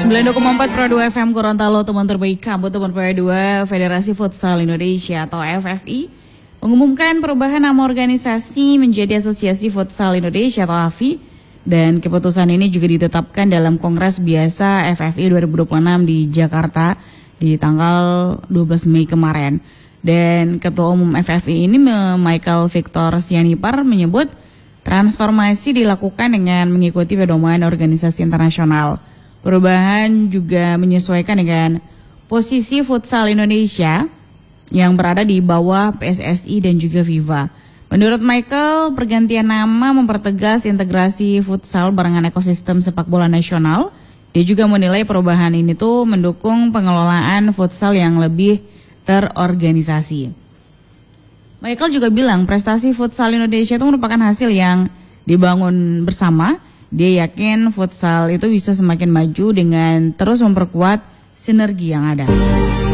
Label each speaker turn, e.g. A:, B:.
A: 92,4 Pro 2 FM Gorontalo, teman terbaik kamu, teman Pro 2 Federasi Futsal Indonesia atau FFI mengumumkan perubahan nama organisasi menjadi Asosiasi Futsal Indonesia atau AFI, dan keputusan ini juga ditetapkan dalam Kongres Biasa FFI 2026 di Jakarta di tanggal 12 Mei kemarin. Dan Ketua Umum FFI ini Michael Victor Sianipar menyebut transformasi dilakukan dengan mengikuti pedoman organisasi internasional. Perubahan juga menyesuaikan dengan posisi futsal Indonesia yang berada di bawah PSSI dan juga FIFA. Menurut Michael, pergantian nama mempertegas integrasi futsal barengan ekosistem sepak bola nasional. Dia juga menilai perubahan ini tuh mendukung pengelolaan futsal yang lebih terorganisasi. Michael juga bilang prestasi futsal Indonesia itu merupakan hasil yang dibangun bersama. Dia yakin futsal itu bisa semakin maju dengan terus memperkuat sinergi yang ada.